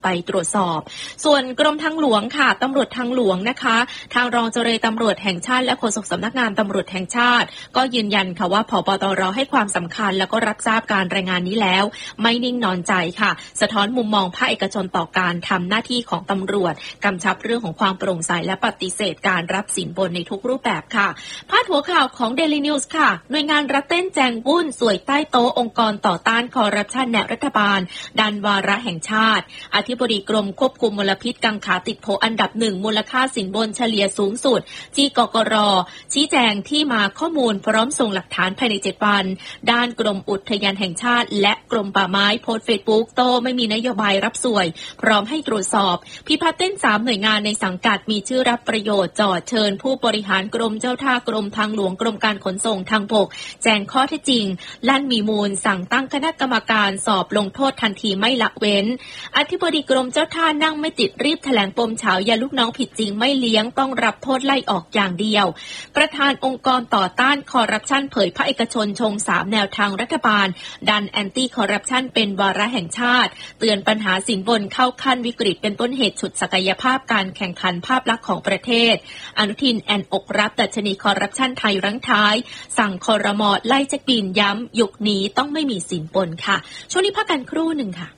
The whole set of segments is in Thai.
ไปตรวจสอบส่วนกรมทางหลวงค่ะตำรวจทางหลวงนะคะทางรองเจรตำรวจแห่งชาติและโฆษกสำนักงานตำรวจแห่งชาติก็ยืนยันค่ะว่าผบ.ตร.ให้ความสำคัญแล้วก็รับทราบการรายงานนี้แล้วไม่นิ่งนอนใจค่ะสะท้อนมุมมองภาคเอกชนต่อการทำหน้าที่ของตำรวจกำชับเรื่องของความโปร่งใสและปฏิเสธการรับสินบนในทุกรูปแบบค่ะพาดหัวข่าวของ Daily News ค่ะหน่วยงานรัฐเต้นแจงวุ่นสวยใต้โต๊ะองค์กรต่อต้านคอร์รัปชันแนวรัฐบาลดันวาระแห่งชาติอธิบดีกรมควบคุมมลพิษกังขาติดโผอันดับ1มูลค่าสินบนเฉลี่ยสูงสุดที่กกร.ชี้แจงที่มาข้อมูลพร้อมส่งหลักฐานภายใน7วันด้านกรมอุทยานแห่งชาติและกรมป่าไม้โพสต์เฟซบุ๊กโต้ไม่มีนโยบายรับสวยพร้อมให้ตรวจสอบพิพัฒน์เต้น3หน่วยงานในสังกัดมีชื่อรับประโยชน์จอดเชิญผู้บริหารกรมเจ้าท่ากรมทางหลวงกรมการขนส่งทางบกแจ้งข้อเท็จจริงลั่นมีมูลสั่งตั้งคณะกรรมการสอบลงโทษทันทีไม่ละเว้นอธิบดีกรมเจ้าท่านั่งไม่ติดรีบแถลงปมเฉาอย่าลูกน้องผิดจริงไม่เลี้ยงต้องรับโทษไล่ออกอย่างเดียวประธานองค์กรต่อต้านคอร์รัปชันเผยภาคเอกชนชง3แนวทางรัฐบาลดันแอนตี้คอร์รัปชันเป็นวาระแห่งชาติเตือนปัญหาสินบนเข้าขั้นวิกฤตเป็นต้นเหตุฉุดศักยภาพการแข่งขันภาพลักษณ์ของประเทศอนุทินแอนอกรับดัชนีคอร์รัปชันไทยรั้งท้ายสั่งครม.ไล่เจ๊กบินย้ำยุคนี้ต้องไม่มีสินบนค่ะช่วงนี้พักกันครู่หนึ่งค่ะ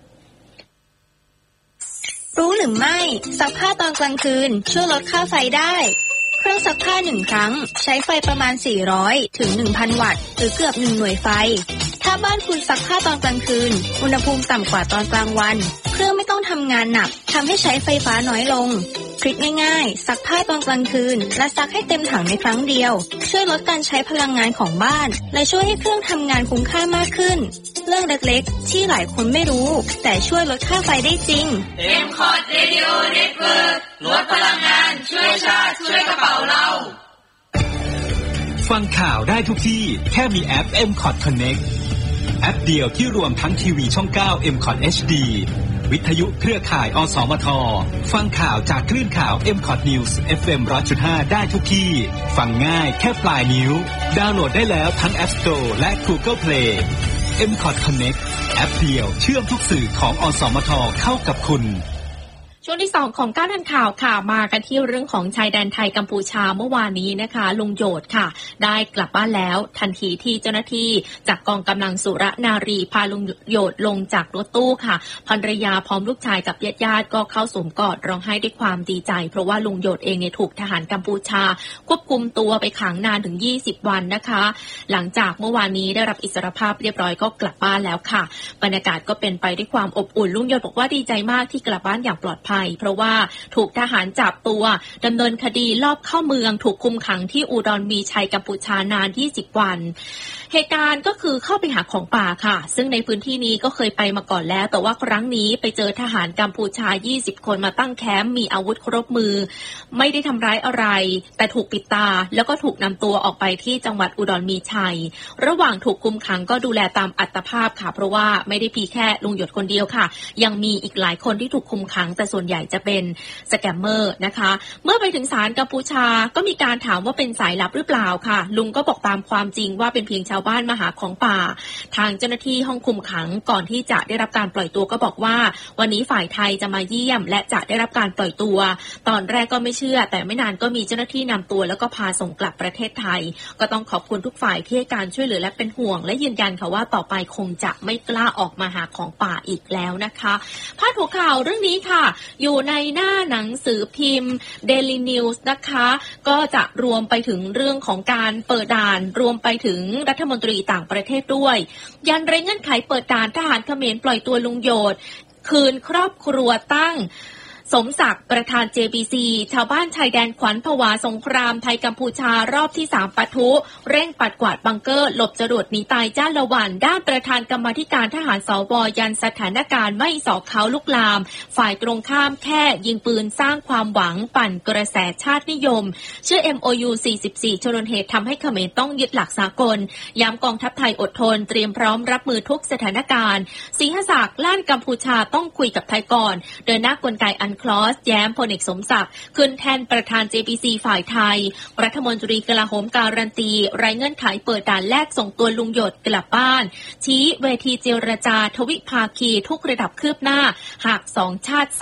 รู้หรือไม่ซักผ้าตอนกลางคืนช่วยลดค่าไฟได้เครื่องซักผ้า1ครั้งใช้ไฟประมาณ400ถึง 1,000 วัตต์หรือเกือบ1หน่วยไฟถ้าบ้านคุณซักผ้าตอนกลางคืนอุณหภูมิต่ำกว่าตอนกลางวันเครื่องไม่ต้องทำงานหนักทำให้ใช้ไฟฟ้าน้อยลงทริคง่ายๆซักผ้าตอนกลางคืนและซักให้เต็มถังในครั้งเดียวช่วยลดการใช้พลังงานของบ้านและช่วยให้เครื่องทำงานคุ้มค่ามากขึ้นเรื่องเล็กๆที่หลายคนไม่รู้แต่ช่วยลดค่าไฟได้จริง M-Cod Radio Network ลดพลังงานช่วยชาติช่วยกระเป๋าเราฟังข่าวได้ทุกที่แค่มีแอป M-Cod Connect แอปเดียวที่รวมทั้งทีวีช่อง 9 M-Cod HD วิทยุเครือข่ายอสมทฟังข่าวจากคลื่นข่าว M-Cod News FM 100.5 ได้ทุกที่ฟังง่ายแค่ปลายนิ้วดาวน์โหลดได้แล้วทั้ง App Store และ Google Play M-Cod Connect แอปเดียวเชื่อมทุกสื่อของอสมทเข้ากับคุณช่วงที่2ของก้าวทันข่าวค่ะมากันที่เรื่องของชายแดนไทยกัมพูชาเมื่อวานนี้นะคะลุงโยดค่ะได้กลับบ้านแล้วทันทีที่เจ้าหน้าที่จากกองกำลังสุรนารีพาลุงโยดลงจากรถตู้ค่ะภรรยาพร้อมลูกชายกับญาติๆก็เข้าสวมกอดร้องไห้ด้วยความดีใจเพราะว่าลุงโยดเองเนี่ยถูกทหารกัมพูชาควบคุมตัวไปขังนานถึง20วันนะคะหลังจากเมื่อวานนี้ได้รับอิสรภาพเรียบร้อยก็กลับบ้านแล้วค่ะบรรยากาศก็เป็นไปด้วยความอบอุ่นลุงโยดบอกว่าดีใจมากที่กลับบ้านอย่างปลอดภัยเพราะว่าถูกทหารจับตัวดำเนินคดีลอบเข้าเมืองถูกคุมขังที่อุดรมีชัยกัมพูชานาน20วันเหตุการณ์ก็คือเข้าไปหาของป่าค่ะซึ่งในพื้นที่นี้ก็เคยไปมาก่อนแล้วแต่ว่าครั้งนี้ไปเจอทหารกัมพูชา20คนมาตั้งแคมป์มีอาวุธครบมือไม่ได้ทำร้ายอะไรแต่ถูกปิดตาแล้วก็ถูกนำตัวออกไปที่จังหวัดอุดรมีชัยระหว่างถูกคุมขังก็ดูแลตามอัตภาพค่ะเพราะว่าไม่ได้มีแค่ลุงหยดคนเดียวค่ะยังมีอีกหลายคนที่ถูกคุมขังแต่ส่วนใหญ่จะเป็นสแกมเมอร์นะคะเมื่อไปถึงศาลกัมพูชาก็มีการถามว่าเป็นสายลับหรือเปล่าค่ะลุงก็บอกตามความจริงว่าเป็นเพียงชาวบ้านมาหาของป่าทางเจ้าหน้าที่ห้องคุมขังก่อนที่จะได้รับการปล่อยตัวก็บอกว่าวันนี้ฝ่ายไทยจะมาเยี่ยมและจะได้รับการปล่อยตัวตอนแรกก็ไม่เชื่อแต่ไม่นานก็มีเจ้าหน้าที่นำตัวแล้วก็พาส่งกลับประเทศไทยก็ต้องขอบคุณทุกฝ่ายที่ให้การช่วยเหลือและเป็นห่วงและยืนยันค่ะว่าต่อไปคงจะไม่กล้าออกมาหาของป่าอีกแล้วนะคะพาดหัวข่าวเรื่องนี้ค่ะอยู่ในหน้าหนังสือพิมพ์ Daily News นะคะก็จะรวมไปถึงเรื่องของการเปิดด่านรวมไปถึงรัฐมนตรีต่างประเทศด้วยยันไร้เงื่อนไขเปิดด่านทหารเขมรปล่อยตัวลุงโยดคืนครอบครัวตั้งสมศักดิ์ประธาน JBC ชาวบ้านชายแดนขวัญผวาสงครามไทยกัมพูชารอบที่3ปะทุเร่งปัดกวาดบังเกอร์หลบจรวดหนีตายจ้าละวันด้านประธานกรรมาธิการทหารสวยันสถานการณ์ไม่สอกเขาลุกลามฝ่ายตรงข้ามแค่ยิงปืนสร้างความหวังปั่นกระแสชาตินิยมชื่อ MOU 44ชนวนเหตุทำให้เขมรต้องยึดหลักสากลย้ำกองทัพไทยอดทนเตรียมพร้อมรับมือทุกสถานการณ์สิงหศักดิ์ล้านกัมพูชาต้องคุยกับไทยก่อนเดินหน้ากลไกอคลอสแย้มพลเอกสมศักดิ์ขึ้นแทนประธาน JPC ฝ่ายไทยรัฐมนตรีกลาโหมการันตีไร้เงื่อนไขเปิดด่านแรกส่งตัวลุงหยดกลับบ้านชี้เวทีเจรจาทวิภาคีทุกระดับคืบหน้าหากสองชาติ